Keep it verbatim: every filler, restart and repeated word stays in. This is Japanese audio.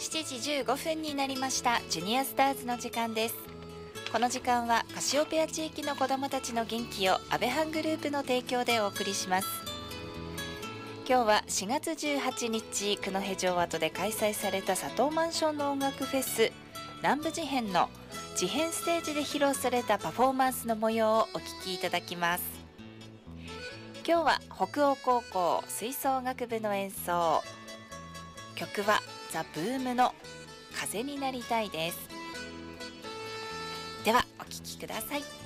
しちじじゅうごふんになりました。ジュニアスターズの時間です。この時間はカシオペア地域の子どもたちの元気を安倍班グループの提供でお送りします。今日はしがつじゅうはちにち九戸城跡で開催された佐藤マンションの音楽フェス南部事変の事変ステージで披露されたパフォーマンスの模様をお聞きいただきます。今日は北欧高校吹奏楽部の演奏、曲はザ・ブームの風になりたいです。ではお聴きください。